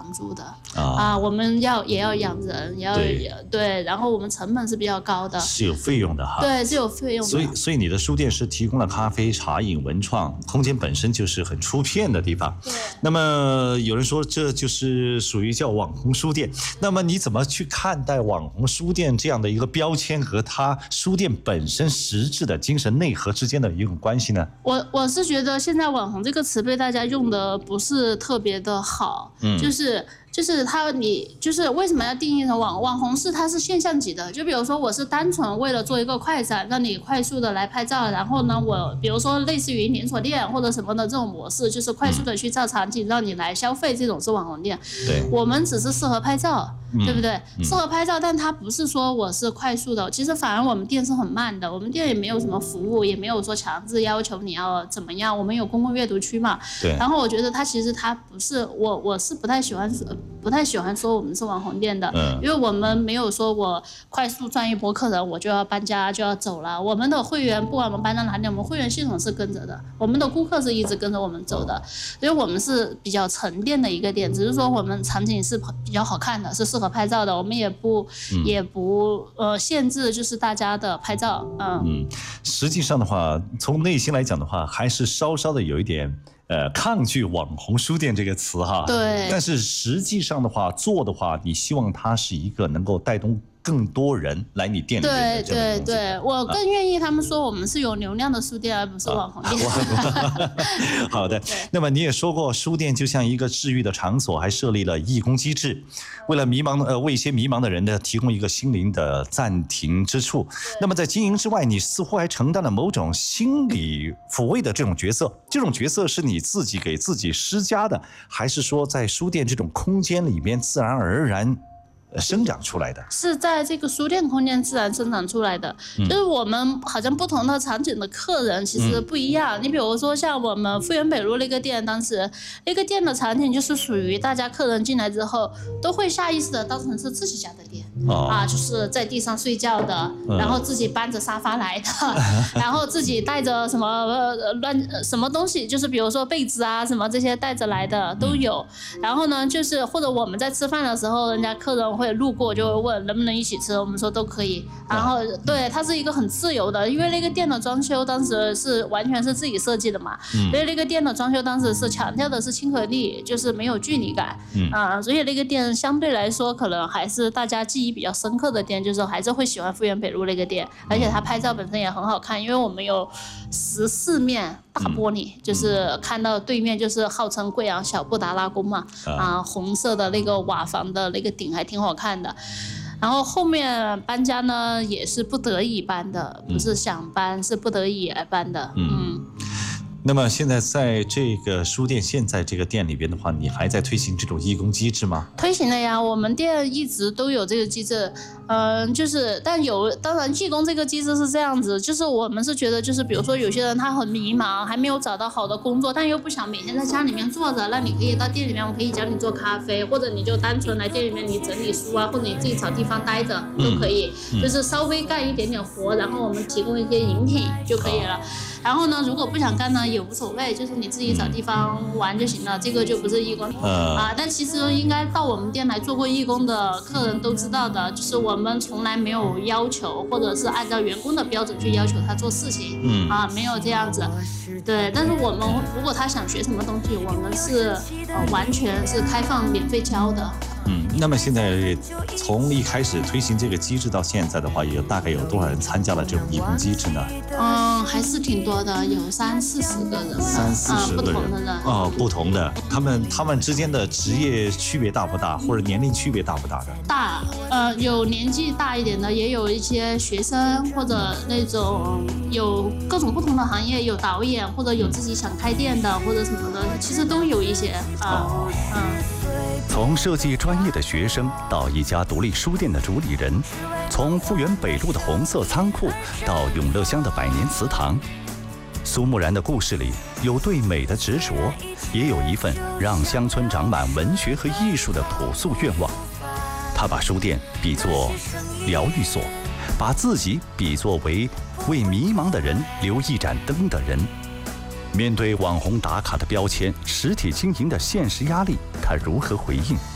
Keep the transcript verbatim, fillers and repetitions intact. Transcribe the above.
房租的 啊, 啊，我们要也要养人，也要 对, 对，然后我们成本是比较高的， 是有费用的哈。 对，是有费用的。 所以，所以你的书店是提供了咖啡、茶饮、文创，空间本身就是很出片的地方。 对。 那么有人说这就是属于叫网红书店，那么你怎么去看待网红书店这样的一个标签和它书店本身实质的精神内核之间的一种关系呢？ 我我是觉得现在网红这个词被大家用的不是特别的好，嗯，就是就是他你就是为什么要定义成网网红是它是现象级的，就比如说我是单纯为了做一个快闪，让你快速的来拍照，然后呢我比如说类似于连锁店或者什么的这种模式，就是快速的去造场景让你来消费，这种是网红店。 对， 我们只是适合拍照，嗯、对不对？嗯、适合拍照，但它不是说我是快速的，其实反而我们店是很慢的，我们店也没有什么服务，也没有说强制要求你要怎么样，我们有公共阅读区嘛。 对。 然后我觉得它其实它不是我我是不太喜欢不太喜欢说我们是网红店的，嗯、因为我们没有说我快速赚一波客人我就要搬家就要走了，我们的会员不管我们搬到哪里，我们会员系统是跟着的，我们的顾客是一直跟着我们走的，所以我们是比较沉淀的一个店，只是说我们场景是比较好看的，是适合拍照的，我们也不、嗯、也不呃限制就是大家的拍照，嗯嗯，实际上的话，从内心来讲的话，还是稍稍的有一点。呃，抗拒网红书店这个词哈， 对， 但是实际上的话，做的话，你希望它是一个能够带动更多人来你店里面的这对对对，我更愿意他们说我们是有流量的书店，而不是网红店。 啊、好的，那么你也说过，书店就像一个治愈的场所，还设立了义工机制，为了迷茫呃为一些迷茫的人呢，提供一个心灵的暂停之处。那么在经营之外，你似乎还承担了某种心理抚慰的这种角色，这种角色是你自己给自己施加的，还是说在书店这种空间里面自然而然生长出来的？ 是在这个书店空间自然生长出来的、嗯、就是我们好像不同的场景的客人其实不一样、嗯、你比如说像我们复原北路那个店，当时那个店的场景就是属于大家客人进来之后都会下意识的当成是自己家的店、哦、啊，就是在地上睡觉的、嗯、然后自己搬着沙发来的然后自己带着什么、呃、乱什么东西，就是比如说被子啊什么这些带着来的都有、嗯、然后呢就是或者我们在吃饭的时候，人家客人会路过就会问能不能一起吃，我们说都可以，然后对它是一个很自由的，因为那个店的装修当时是完全是自己设计的嘛、嗯、所以那个店的装修当时是强调的是亲和力，就是没有距离感、嗯呃、所以那个店相对来说可能还是大家记忆比较深刻的店，就是还是会喜欢复原北路那个店，而且它拍照本身也很好看，因为我们有十四面大玻璃、嗯、就是看到对面就是号称贵阳小布达拉宫嘛、啊呃、红色的那个瓦房的那个顶还挺好看的，然后后面搬家呢也是不得已搬的，不是想搬、嗯、是不得已而搬的。 嗯, 嗯那么现在在这个书店现在这个店里边的话，你还在推行这种义工机制吗？ 推行了呀，我们店一直都有这个机制，嗯、呃，就是但有当然义工这个机制是这样子，就是我们是觉得就是比如说有些人他很迷茫，还没有找到好的工作，但又不想每天在家里面坐着，那你可以到店里面，我可以教你做咖啡，或者你就单纯来店里面你整理书啊，或者你自己找地方待着都可以、嗯嗯、就是稍微干一点点活，然后我们提供一些饮品就可以了。然后呢如果不想干呢也无所谓，就是你自己找地方玩就行了，这个就不是义工、呃、啊。但其实应该到我们店来做过义工的客人都知道的，就是我们从来没有要求或者是按照员工的标准去要求他做事情、嗯、啊，没有这样子。对，但是我们如果他想学什么东西，我们是、呃、完全是开放免费教的。 嗯，那么现在从一开始推行这个机制到现在的话，有大概有多少人参加了这种义工机制呢？ 嗯，还是挺多的，有三四十个人， 三四十个人、嗯、不同的人哦，不同的，他们他们之间的职业区别大不大，或者年龄区别大不大的？ 大，呃，有年纪大一点的，也有一些学生或者那种有各种不同的行业，有导演或者有自己想开店的或者什么的，其实都有一些啊，哦、嗯。 从设计专业的学生到一家独立书店的主理人，从复原北路的红色仓库到永乐乡的百年祠堂，苏木然的故事里有对美的执着，也有一份让乡村长满文学和艺术的朴素愿望。他把书店比作疗愈所，把自己比作为为迷茫的人留一盏灯的人。面对网红打卡的标签，实体经营的现实压力，他如何回应？